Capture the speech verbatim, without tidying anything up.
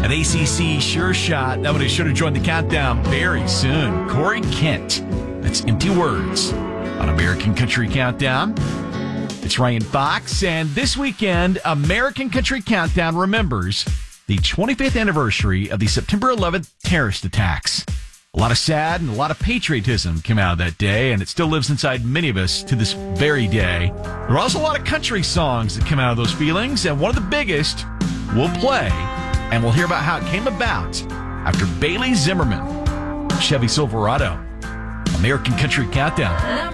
An A C C sure shot. That would have should have joined the countdown very soon. Corey Kent. That's Empty Words on American Country Countdown. It's Ryan Fox, and this weekend, American Country Countdown remembers the twenty-fifth anniversary of the September eleventh terrorist attacks. A lot of sad and a lot of patriotism came out of that day, and it still lives inside many of us to this very day. There are also a lot of country songs that come out of those feelings, and one of the biggest we'll play, and we'll hear about how it came about after Bailey Zimmerman, Chevy Silverado. American Country Countdown.